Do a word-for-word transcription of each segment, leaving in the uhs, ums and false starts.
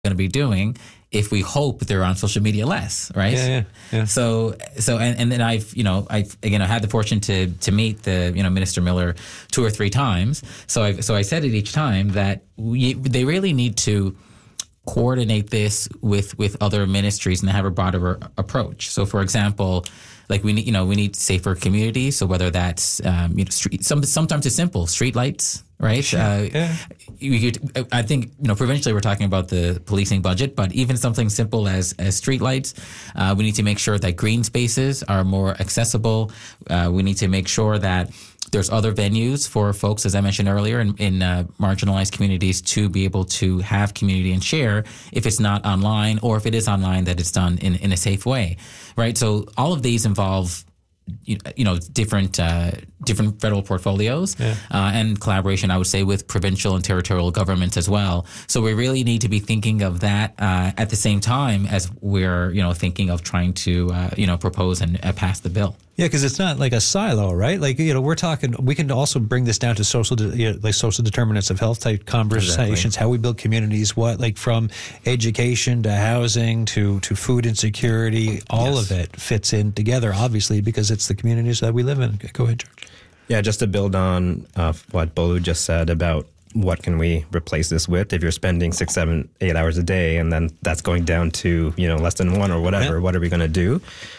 going to be doing if we hope they're on social media less, right? Yeah, yeah, yeah. So, so, and, and then I've, you know, I've again I had the fortune to to meet the, you know, Minister Miller two or three times. So I, so I said it each time that we, they really need to coordinate this with with other ministries and have a broader approach. So, for example, like we need, you know, we need safer communities. So whether that's, um, you know, street, some, sometimes it's simple, street lights, right? Sure. Uh, yeah. you could, I think, you know, provincially we're talking about the policing budget, but even something simple as, as street lights, uh, we need to make sure that green spaces are more accessible. Uh, we need to make sure that there's other venues for folks, as I mentioned earlier, in, in uh, marginalized communities to be able to have community and share if it's not online, or if it is online, that it's done in, in a safe way, right? So all of these involve, you, you know, different uh, different federal portfolios yeah. uh, and collaboration, I would say, with provincial and territorial governments as well. So we really need to be thinking of that uh, at the same time as we're, you know, thinking of trying to, uh, you know, propose and uh, pass the bill. Yeah, because it's not like a silo, right? Like, you know, we're talking, we can also bring this down to social, de- you know, like social determinants of health type conversations, Exactly. how we build communities, what, like from education to housing to, to food insecurity, all Yes. of it fits in together, obviously, because it's the communities that we live in. Go ahead, George. Yeah, just to build on uh, what Bolu just said about what can we replace this with? If you're spending six, seven, eight hours a day, and then that's going down to, you know, less than one or whatever, Yeah. what are we going to do?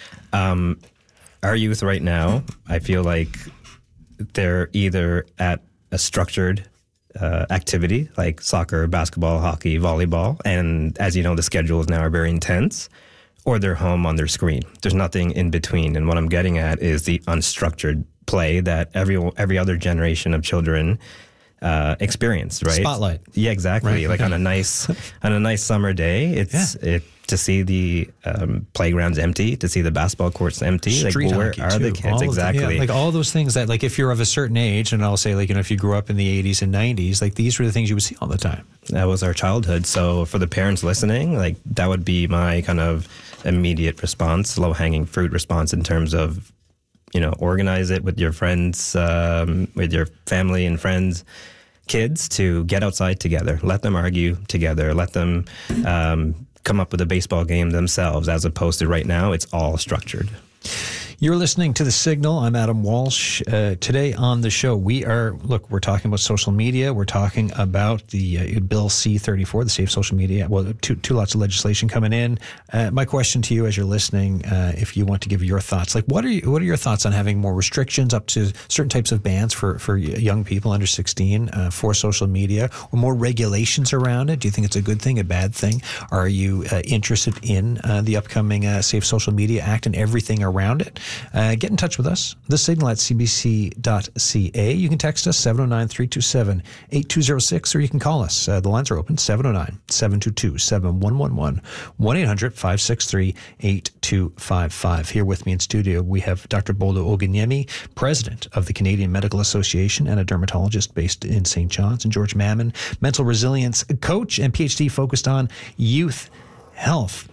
Um, our youth right now, I feel like they're either at a structured uh, activity like soccer, basketball, hockey, volleyball, and as you know, the schedules now are very intense, or they're home on their screen. There's nothing in between. And what I'm getting at is the unstructured play that every every other generation of children uh, experience, right? Spotlight. Yeah, exactly. Right. Like on a nice on a nice summer day, it's Yeah. it to see the um, playgrounds empty, to see the basketball courts empty. Street like, where hockey, are too. the All kids? of the- Exactly. yeah, like all those things that, like, if you're of a certain age, and I'll say, like, you know, if you grew up in the eighties and nineties, like, these were the things you would see all the time. That was our childhood. So for the parents listening, like that would be my kind of immediate response, low hanging fruit response in terms of, you know, organize it with your friends, um, with your family and friends, kids to get outside together. Let them argue together. Let them um, come up with a baseball game themselves, as opposed to right now, it's all structured. You're listening to The Signal. I'm Adam Walsh. Uh, today on the show, we are, look, we're talking about social media. We're talking about the uh, Bill C thirty-four, the Safe Social Media. Well, two, two lots of legislation coming in. Uh, my question to you as you're listening, uh, if you want to give your thoughts, like what are you, what are your thoughts on having more restrictions up to certain types of bans for, for young people under sixteen uh, for social media, or more regulations around it? Do you think it's a good thing, a bad thing? Are you uh, interested in uh, the upcoming uh, Safe Social Media Act and everything around it? Uh, get in touch with us, the signal at c b c dot c a. You can text us, seven oh nine, three two seven, eight two oh six, or you can call us. Uh, the lines are open, seven oh nine, seven two two, seven one one one, one eight hundred, five six three, eight two five five. Here with me in studio, we have Doctor Bolu Ogunyemi, president of the Canadian Medical Association and a dermatologist based in Saint John's, and George Mammon, mental resilience coach and P H D focused on youth health.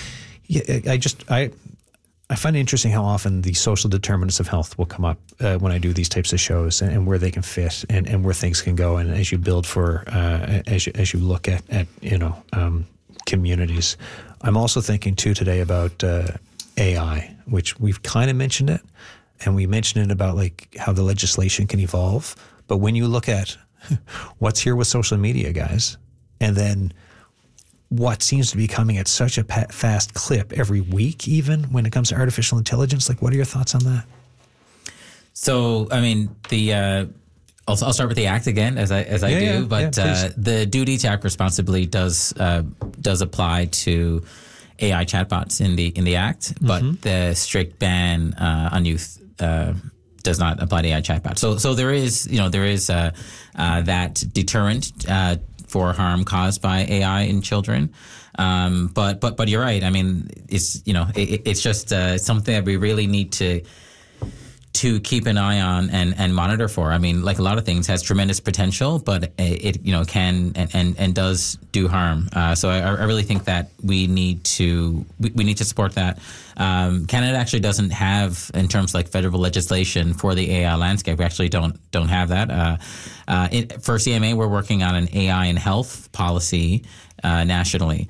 Yeah, I just, I... I find it interesting how often the social determinants of health will come up uh, when I do these types of shows, and, and where they can fit, and, and where things can go. And as you build for, uh, as you as you look at, at you know um, communities, I'm also thinking too today about uh, A I, which we've kind of mentioned it, and we mentioned it about like how the legislation can evolve. But when you look at what's here with social media, guys, and then what seems to be coming at such a pa- fast clip every week, even when it comes to artificial intelligence. Like, what are your thoughts on that? So, I mean, the uh, I'll, I'll start with the Act again, as I as I Yeah, do. yeah, but yeah, uh, the duty to act responsibly does uh, does apply to A I chatbots in the in the Act, but mm-hmm. the strict ban uh, on youth uh, does not apply to A I chatbots. So, so there is, you know, there is uh, uh, that deterrent Uh, for harm caused by A I in children. Um, but, but, but you're right. I mean, it's, you know, it, it's just uh, something that we really need to to keep an eye on and, and monitor for. I mean, like a lot of things, has tremendous potential, but it, it you know can and, and, and does do harm. Uh, so I, I really think that we need to we, we need to support that. Um, Canada actually doesn't have, in terms of like federal legislation for the A I landscape, we actually don't don't have that. Uh, uh, it, for C M A, we're working on an A I and health policy uh, nationally.